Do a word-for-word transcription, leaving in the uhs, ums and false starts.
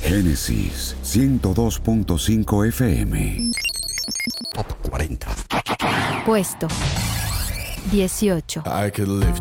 Génesis ciento dos punto cinco F M. Top cuarenta. Puesto dieciocho. I could live